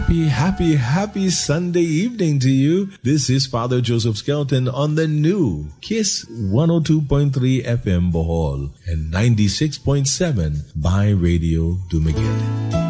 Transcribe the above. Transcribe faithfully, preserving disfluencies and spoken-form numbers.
Happy, happy, happy Sunday evening to you. This is Father Joseph Skelton on the new KISS one oh two point three F M Bohol and ninety-six point seven by Radio Dumaguete.